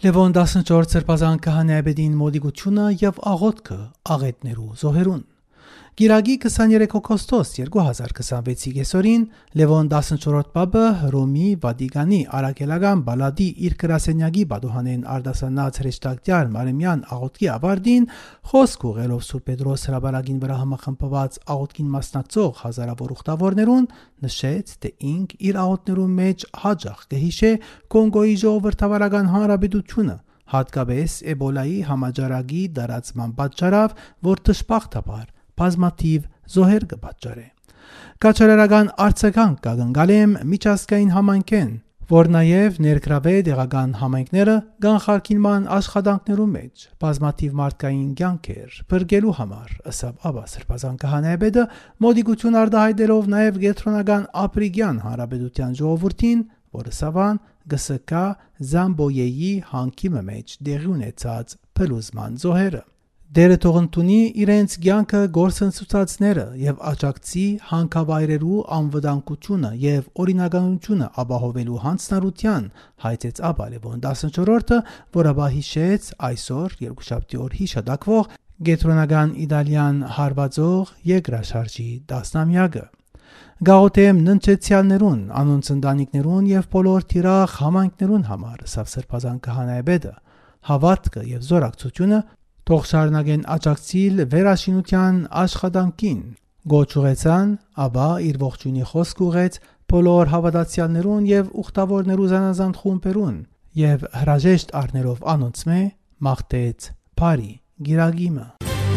Լևոն 14 սրբազան քահանայապետին մոդիկությունը եւ աղոթքը աղետներու զոհերուն։ Գիրագի 23 օգոստոս 2026-ի կեսօրին Լևոն 14-րդ պապը Հռոմի Վատիկանի արաքելական բալադի իր գրասենյակի բադուհանեն արդասանած հրեշտակտյար Մարեմյան աղոթքի ավարտին խոսք ուղղելով Սուրբ Պետրոս հրապարակին վրա համախմբված աղոթքին մասնակցող հազարավոր ուխտավորներուն նշեց, թե ինք իր աղոթներու մեջ հաջող կհիշե Կոնգոյի ժողովրդավարական հանրապետությունը, հատկապես Էբոլայի համաճարակի դարացման պատճառով, որ դժբախտաբար բազմաթիվ զոհեր կպատճառե։ Կաչարարական արձագանք կգնգալեմ միջազգային համայնքեն, որ նաև ներգրավե դեղական համայնքները կանխարգելման աշխատանքներու մեջ բազմաթիվ մարդկային կյանքեր բրգելու համար, ըստ Աբա սրբազան քահանայապետը մոդիկություն արտահայտելով նաև Կենտրոնական Աֆրիկյան Հանրապետության ժողովրդին, որը սավան գսկա Զամբոյեի հանգիմը մեջ դեղի ունեցած փլուզման զոհերը։ Դերը թողնտունի իրենց կյանքը գործընծուցածները եւ աջակցի հանքավայրերու անվտանգությունը եւ օրինականությունը ապահովելու հանձնարարության հայցեց Աբա Լևոն 14-ը, որ Աբա հիշեց այսօր երկուշաբթի օր հիշադակվող Կենտրոնական Իտալիան հարվածող երկրաշարժի 10-ամյակը։ Գաղութեմ ննչեցյալներուն, անոնց ընտանիքներուն եւ բոլոր թիրախ համայնքներուն համար սրբազան քահանայապետը հավատքը եւ զորակցությունը թող շարունակեն աջակցիլ վերաշինության աշխատանքին։ Գոչ ուղեցան, Աբա իր ողջույնի խոսք ուղեց բոլոր հավատացյալներուն եւ ուխտավորներու զանազան խումբերուն եւ հրաժեշտ առներով անոնցմե մաղթեց Փարի գիրագիմը։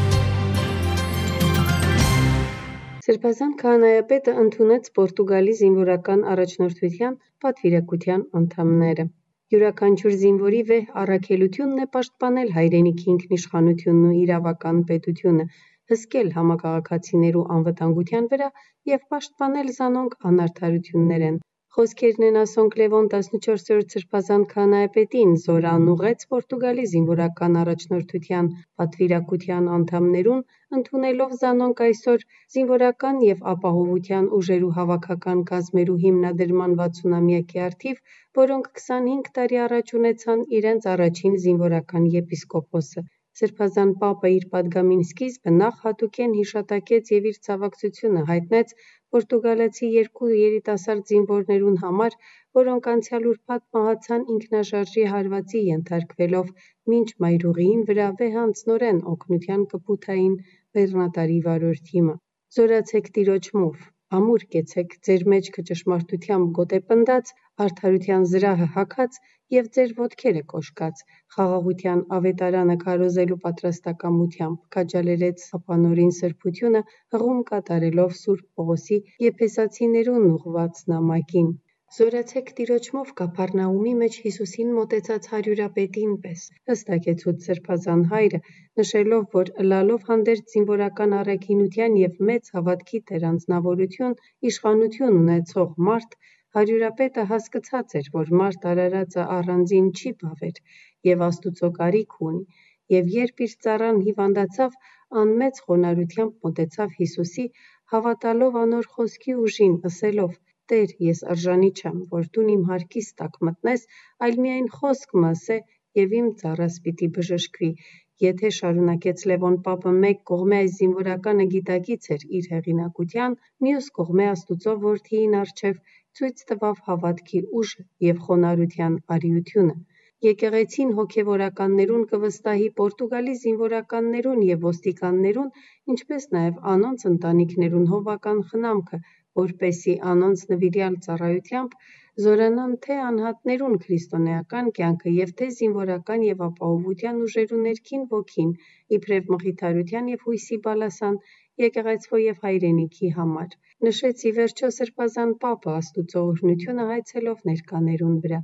Սրբազան քահանայապետը ընդունեց Պորտուգալի զինվորական առաջնորդության պատվիրակության անդամները։ Յուրաքանչյուր զինվորի վեհ առաքելությունն է պաշտպանել հայրենիքի ինքնիշխանությունն ու իրավական պետությունը, հսկել համակարգացիներու անվտանգության վրա եւ պաշտպանել զանոնք անարդարություններեն։ Խոսքերն են ասոնք Լևոն 14-րդ սրբազան քահանայապետին զորան ուղեց Պորտուգալի զինվորական առաջնորդության պատվիրակության անդամներուն, ընդունելով զանոնք այսօր զինվորական եւ ապահովության ուժերու հավաքական կազմերու հիմնադրման 60-ամյակի առթիվ, որոնք 25 տարի առաջ ունեցան իրենց առաջին զինվորական եպիսկոպոսը։ Սրբազան պապը իր պատգամին սկիզբը նախ հատուկեն հիշատակեց եւ իր ցավակցությունը հայտնեց պորտուգալացի երկու երիտասարդ զինվորներուն համար, որոնք անցյալ ուրբաթ մահացան ինքնաշարժի հարվածի ենթարկվելով, մինչ մայրուղիին վրա վեհանցնորեն օգնության կպութային բեռնատարի վարորդիմը։ Զորացեք Տիրոջմով, ամուր կեցեք ձեր մեջքը ճշմարտությամբ գոտեպնդած, արդարության զրահը հագած եւ ձեր ոտքերը կոշկած, խաղաղության ավետարանը քարոզելու պատրաստակամությամբ, քաջալերեց ապանորին սրբությունը հղում կատարելով Սուրբ Պողոսի եփեսացիներուն ուղված նամակին։ Զորացեք Տիրոջմով Կափառնաումի մեջ Հիսուսին մոտեցած հարյուրապետին պես, հստակեցուց սրբազան հայրը, նշելով, որ ըլալով հանդերձ զինվորական առաքինության եւ մեծ հավատքի տեր անձնավորություն, իշխանություն ունեցող մարդ, հարյուրապետը հասկացած էր, որ մարդ արարածը առանձին չի բավեր եւ Աստուծո կարիք ունի, եւ երբ իր ծառան հիվանդացավ, անմեծ խոնարհությամբ մոտեցավ Հիսուսի, հավատալով անոր խոսքի ուժին, ասելով. Տեր, ես արժանի չեմ, որ դու իմ հարկիս տակ մտնես, այլ միայն խոսք ասե եւ իմ ծառաս պիտի բժշկվի։ Եթե շարունակեց Լևոն պապը մեկ կողմե այս զինվորականը գիտակից էր իր հեղինակության, մյուս կողմե Աստուծո որդիին առջև ցույց տվավ հավատքի ուժը եւ խոնարհության արիությունը։ Եկեղեցին հոգևորականներուն կվստահի Պորտուգալի զինվորականներուն եւ ոստիկաններուն, ինչպես նաեւ անոնց ընտանիքներուն հովական խնամքը, որպեսի անոնց նվիրյալ ծառայությամբ զորանան թե անհատներուն քրիստոնեական կյանքը եւ թե զինվորական եւ ապահովության ուժերու ներքին ոգին, իբրև մխիթարության եւ հույսի բալասան եկեղեցվո եւ հայրենիքի համար։ Նշեց ի վերջո սրբազան պապը Աստուծո օրհնությունը հայցելով ներկաներուն վրա։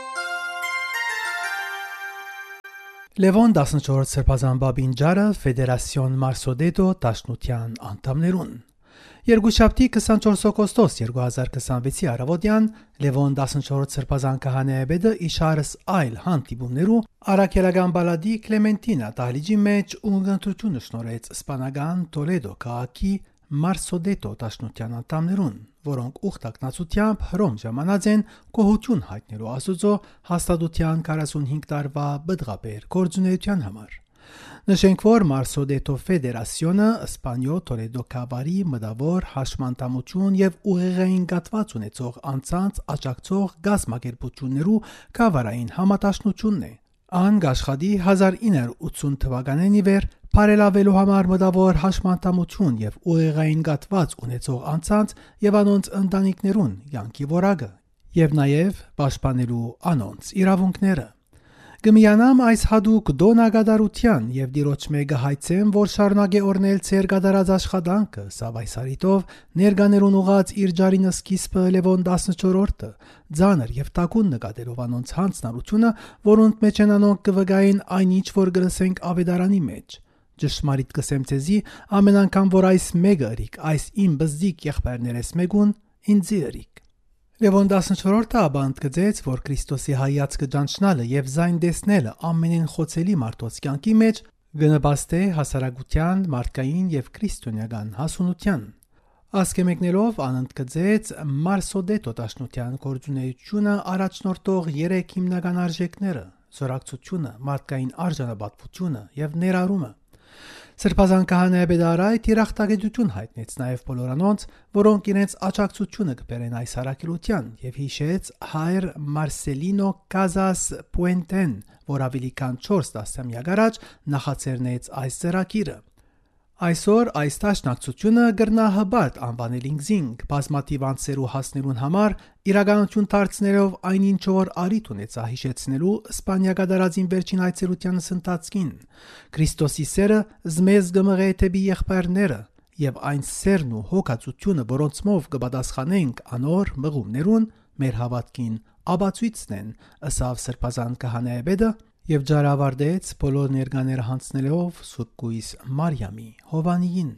Լևոն 14 սրբազան պապին ջարը Ֆեդերասիոն Մարսոդետո Տաշնության անդամներուն։ Երկուշաբթի 24 օգոստոս 2026-ի առավոտյան Լևոն 14 սրբազան քահանայապետը իշարս այլ հանդիպումներու արաքելական բալադի Կլեմենտինա դահլիճի մեջ ուղղընտրություն շնորհեց իսպանական Տոլեդո քաղաքի Մարսոդետո դաշնության անդամներուն, որոնք ուխտակնացությամբ հռոմ ժամանած են գոհություն հայտնելու Աստուծո հաստատության 45 տարվա բդղաբեր գործունեության համար։ Նշենք, որ Մարսոդետո ֆեդերասիոնը Իսպանիո Տոլեդո քաղաքի մտավոր հաշմանդամություն եւ ուղեղային գատված ունեցող անձանց աջակցող գազམ་ակերպություններու կավարային համատաշնությունն է։ Ան գաշխատի 1980 թվականին ի վեր բարելավելու համար մտավոր հաշմանդամություն եւ ուղեղային գատված ունեցող անձանց եւ անոնց ընտանիքներուն յանքի որակը եւ նաեւ պաշտպանելու անոնց իրավունքները։ Գմիանամ այս հadouk դոնագադարության եւ դիրոջ մեգը հայցեմ, որ շարունակե օրնել ցեր գդարած աշխատանքը, սավ այս հարիտով ներկաներուն ուղած իր ջարինը սկիզբը Լևոն 14-ը, ձանր եւ տակուն նկատելով անոնց հանցնարությունը, որոնց մեջ են անոնք կվգային այնինչ որ գրսենք ավետարանի մեջ։ Ճշմարիտ կսեմ ցեզի, ամեն անգամ որ այս մեգը ըրիկ, այս իմ բզդիկ եղբայրներես մեգուն, ինձի ըրիկ։ Լևոն 14-ը abant գծեց, որ Քրիստոսի հայացքը ճանչնալը եւ զայն դեսնելը ամենին խոցելի մարդոց կյանքի մեջ գնաբաստե հասարակության, մարդկային եւ քրիստոնեական հասունության։ Ասկեմեկներով անընդ գծեց Մարսոդետո դաշնության գործունեությունը առաջնորդող 3 հիմնական արժեքները՝ զորակցությունը, մարդկային արժանապատվությունը եւ ներառումը։ Սրբազան քահանայապետարայ թիրախտագիտություն հայտնեց նաև բոլոր անոնց, որոնք իրենց աջակցությունը կբերեն այս հարակիրության եւ հիշեց հայր Մարսելինո Կազաս Պուենտեն, որ ավելի քան 4 տասնամյակ առաջ նախաձեռնեց այս ծրագիրը։ Այսօր այս տաշնակցությունը գրնահբատ անվանելինք զինք, բազմաթիվ անձերու հասներուն համար իրականություն դարձնելով այնինչ որ արիթ ունեցա հիշեցնելու Իսպանիա գդարածին վերջին այցելության ընթացքին։ Քրիստոսի սերը զմեզ գմղե թեպի եղբայրները եւ այն սերն ու հոգացությունը, որոնցմով կպատասխանենք անոր մղումներուն, մեր հավատքին աբացույցն են, ըսավ սրբազան քահանայապետը եւ ջարավարդեց բոլոր ներկաները հանցնելով Սուրբ Գույս Մարիամի Հովանիին։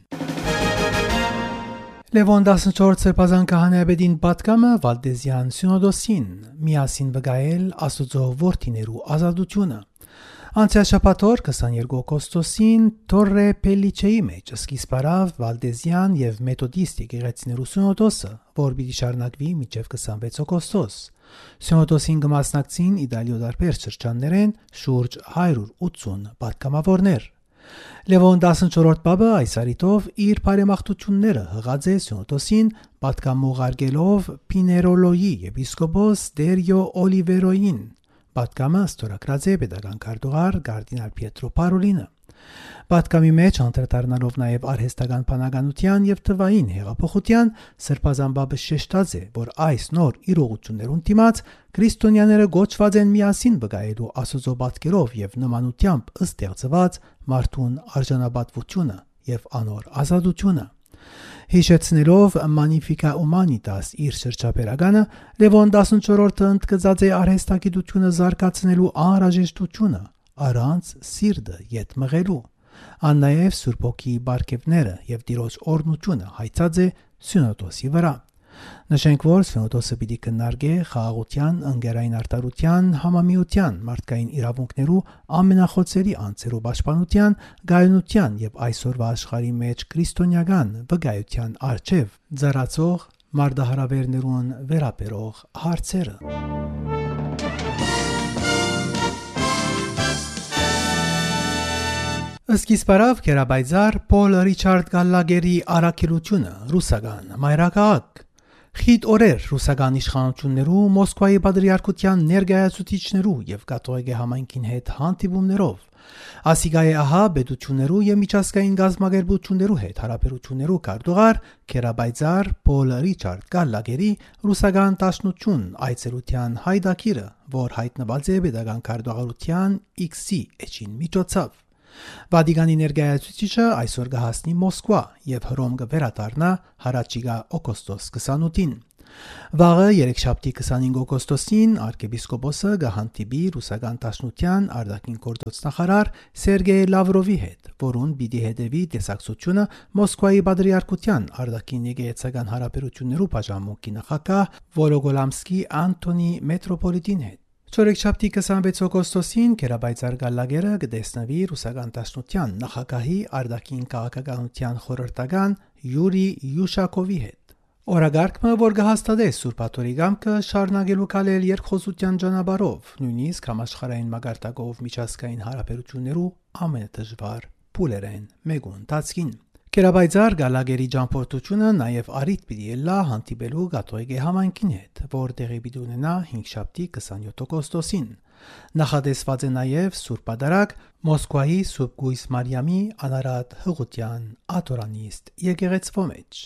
Լևոն 14 սրբազան քահանայապետին պատկամը Վալդեզյան Սինոդոսին միասին վկայել Աստուծո որդիներու ազատությունը։ Անցյալ շաբաթօր 22 օգոստոսին Թորրե Պելիչեի մեջ սկիզբ առավ Վալդեզյան եւ Մեթոդիստ եկեղեցիներու Սինոդոսը, որ պիտի շարունակվի մինչեւ 26 օգոստոս։ Սինոդոսին կմասնակցին Իտալիո դարբեր շրջաններեն շուրջ 180 պատգամավորներ։ Լևոն 14 պապը այս արիտով իր բարեմաղթությունները հղած է Սինոդոսին պատգամուղարկելով Պիներոլոյի եպիսկոպոս Դերիո Օլիվերոյին։ Պատգամը ստորագրած է պետական քարտուղար Կարդինալ Պիետրո Պարոլինը։ Պատգամի մեջ անդրադառնալով նաև արհեստական բանականության եւ թվային հեղափոխության, սրբազան պապը շեշտած է, որ այս նոր իրողություններուն դիմաց քրիստոնյաները գոչված են միասին վկայելու Աստծո պատկերով եւ նմանությամբ ստեղծված մարդուն արժանապատվությունը եւ անոր ազատությունը։ Հիշեցնելով Magnificat Humanitas իր շրջապերականը, Լևոն 14-ը ընդգծած է արհեստագիտությունը զարգացնելու անհրաժեշտությունը առանց սիրտը յետ մղելու։ Ան նաև Սուրբ Հոգի բարգեւները եւ Տիրոջ օրհնությունը հայցած է Սինոդոսի վրա։ Նշենք, որ Սինոդոսը պիտի քննարկե խաղաղության, ընկերային արտարության, համամիության, մարդկային իրավունքներու ամենախոցերի անձերու պաշտպանության, գայունության եւ այսօրվա աշխարհի մեջ քրիստոնեական վկայության արժեվ ծառացող մարդահրավերներուն վերաբերող հարցերը։ Սկիզբ առավ Կերաբայձար Պոլ Ռիչարդ Գալլագերի առաքելությունը ռուսական մայրաքաղաք։ Խիտ օրեր ռուսական իշխանություններու Մոսկվայի պատրիարքության ներկայացուցիչներու եւ կաթողիկե համայնքին հետ հանդիպումներով ասիգայի ահա պետություններու եւ միջազգային գազམ་ակերպություններու հետ հարաբերություններու քարտուղար Կերաբայձար Պոլ Ռիչարդ Գալլագերի ռուսական դաշնություն այցելության հայդակիրը, որ հայտնված է պետական քարտուղարության X-ի էջին միջոցով։ Վատիկանի ներկայացուցիչը այսօր կհասնի Մոսկվա եւ Հռոմ կվերադառնա հառաջիկա օգոստոս 28-ին։ Վաղը երեքշաբթի 25 օգոստոսին arczepiskopos-ը կհանդիպի ռուսական դաշնության արտաքին գործոց նախարար Սերգեյ Լավրովի հետ, որուն պիտի հետևի տեսակցությունը Մոսկվայի պատրիարքության արտաքին եկեղեցական հարաբերություններու բաժանմունքի նախագահ Վոլոգոլամսկի Անտոնի մետրոպոլիտին հետ։ Չորեքշաբթի 26 օգոստոսին Կերաբայծար Գալլագերը կտեսնվի ռուսական դաշնության նախագահի արտաքին քաղաքականության խորհրդական Յուրի Յուշակովի հետ։ Օրագարկը, որ կհաստատե Սուրբ Աթոռի կամքը շարունակելու կալել երկխոսության ճանապարհով, նույնիսկ համաշխարհային մակարդակով միջազգային հարաբերություններու ամենադժվար փուլերեն մեկուն տածքին։ Կերաբայծար Գալլագերի ճամփորդությունը նաև արիտ պիտի լա հանդիպելու Կաթողիկե համայնքին հետ, որ տեղի պիտի ունենա 5շաբթի 27 օգոստոսին։ Նախատեսված է նաև Սուրբ Պատարագ Մոսկվայի Սուրբ Գույս Մարիամի անարատ հղության աթորանիստ եկեղեցվո մեջ։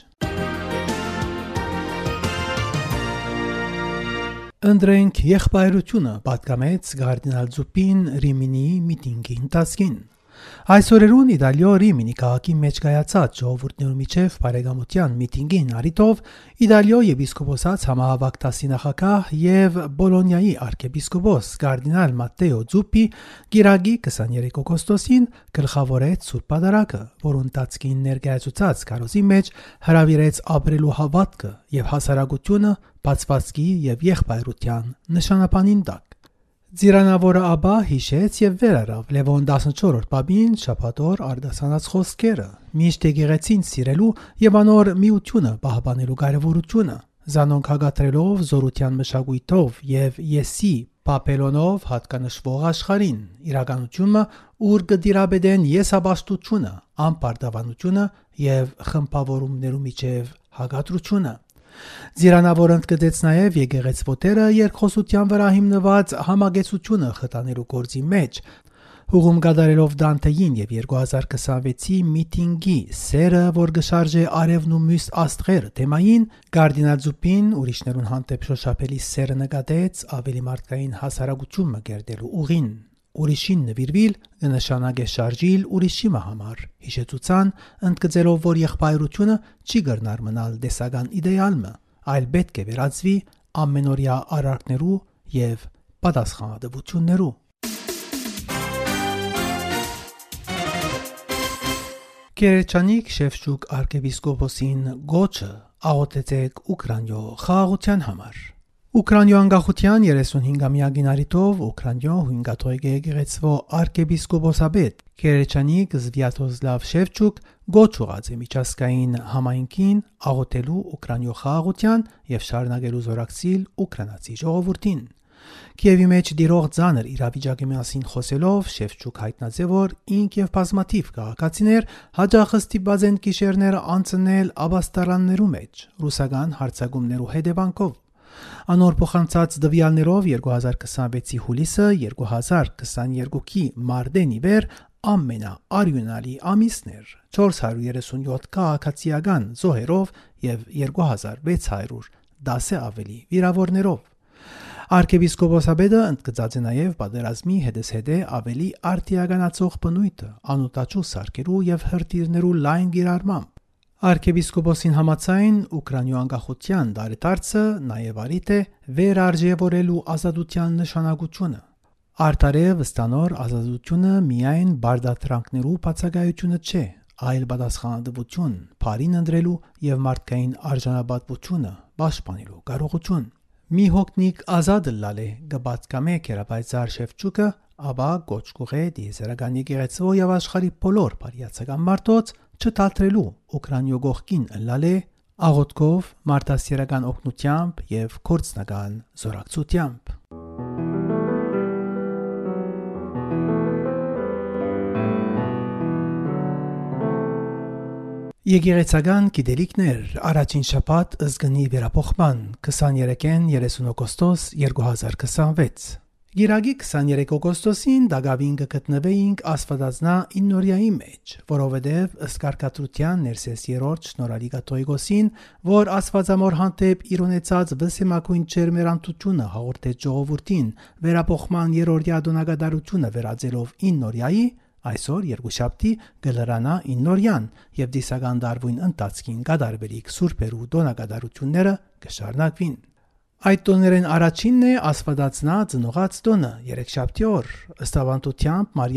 Ընդրենք եղբայրությունը պատկամեց Կարդինալ Զուպին Ռիմինի միտինգի ընթացքին։ Այսօրերուն Իտալիո Ռիմինի քաղաքի մեջ կայացած ժողովուրդներու միջև բարեկամության միտինգին առիթով Իտալիո եպիսկոպոսած համահավաք դասի նախագահ եւ Բոլոնիայի arczepiskopos Կարդինալ Մատտեո Զուպի գիրագի 23 օգոստոսին գլխավորեց Սուրբ Պատարագը, որոնց տածքին ներկայացուցած կարոզի մեջ հրավիրեց ապրելու հավատքը եւ հասարակությունը բացվածքի եւ եղբայրության նշանապանին տակ։ Ձիրանավորը Աբա հիշեց եւ վերարավ Լևոն 14-րդ պապին շաբաթօր արտասանած խոսքերը, միշտ եկեղեցին սիրելու եւ անոր միությունը պահպանելու կարեւորությունը, զանոնք հագատրելով զորության մշակույթով եւ եսի պապելոնով հատկանշվող աշխարհին, իրականությունը, ուր կդիրաբեդեն եսաբաշտությունը, անպարտավանությունը եւ խմբավորումներու միջև հագատրությունը։ Ձիրանավորը ընդգծեց նաև եկեղեցվոտերը երկխոսության վրա հիմնված համագեցությունը խթանելու գործի մեջ, հուղում կատարելով Դանթեին եւ 2026-ի միտինգի սերը, որ գշարժե արևն ու մյուս աստղերը թեմային, Կարդինալ Զուպին ուրիշներուն հանդեպ շոշափելի սերը նկատեց ավելի մարդկային հասարակություն մկերտելու ուղին։ Ուրիշին նվիրվել կնշանակե շարժիլ ուրիշի համար, հիշեցուցան ընդգծելով, որ եղբայրությունը չի կրնար մնալ դեսական իդեալը, այլ պետք է վերածվի ամենօրյա արարքներու եւ պատասխանատվություններու։ Կերեչանիկ Շևչուկ arczepiskoposին գոչը աղոթեցեք Ուկրաինո խաղաղության համար։ Ուկրաինո անկախության 35-ամյակին առիթով Ուկրաինո հույն-կաթողիկ եկեղեցվո arczepiskoposabet Կերեչանիկ Զվյատոսլավ Շևչուկ գոչ ուղած է միջազգային համայնքին աղոթելու Ուկրաինո խաղաղության եւ շարունակելու զորակցիլ ուկրաինացի ժողովրդին։ Կիևի մեջ դիրող ցաներ իրավիճակի մասին խոսելով Շևչուկ հայտնացե, որ ինք եւ բազմաթիվ քաղաքացիներ հաջող ստիպված են գիշերները անցնել աբաստարաններու մեջ ռուսական հարձակումներու հետևանքով։ Անոր փոխանցած դվյալներով 2026-ի հուլիսը 2022-ի մարտենի վեր ամենաարյունալի ամիսներ 437 քաղաքացիական զոհերով եւ 2610 ավելի վիրավորներով։ Arczepiskoposabedը ընդգծած է նաև պատերազմի հետզհետե ավելի արտիականացող բնույթը, անուտաչու սարքերու եւ հրթիռներու լայն գիրառմամբ։ Arczepiskoposին համաձայն Ուկրաինո անկախության դարետարցը նաև արիտ է վերարժևորելու ազատության նշանակությունը։ Արտարե վստանոր ազատությունը միայն բարդատրանքներու բացակայությունը չէ, այլ պատասխանատվություն, բարին ընտրելու եւ մարդկային արժանապատվությունը պաշտպանելու կարողություն։ Մի հոգնիկ ազատ լալե գբացկամե Կերաբայծար Շևչուկը, ապա գոչ կուղե դիեզերական եկեղեցվո եւ աշխարհի բոլոր բարիացական մարդոց չթատրելու Ուկրաինո գողքին լալե աղոթքով, մարդասիրական օգնությամբ եւ կորցնական զորակցությամբ։ Եկեղեցական գիտելիքներ առաջին շաբաթ ըզգնի վերափոխման 23-ին 30 օգոստոս 2026 Գիրագի 23 օգոստոսին դագավին կգտնվեինք Աստվածածնա իննորիայի մեջ, որովհետև ըստ կարգադրության ներսես 3-րդ շնորհալի կաթողիկոսին, որ Աստվածամոր հանդեպ իր ունեցած վսեմակույն ջերմերանդությունը հաղորդեց ժողովրդին վերափոխման երրորդյա դոնակատարությունը վերածելով իննորիայի, այսօր երկուշաբթի գլրանա իննորյան եւ դիսական դարվույն ընթացքին կդարվելիք սուրբերու դոնակատարությունները կշարունակվին։ Այդ տոներեն առաջինն է Աստվածածնա ծնողած տոնը, երեքշաբթի օր, ըստ ավանդությամբ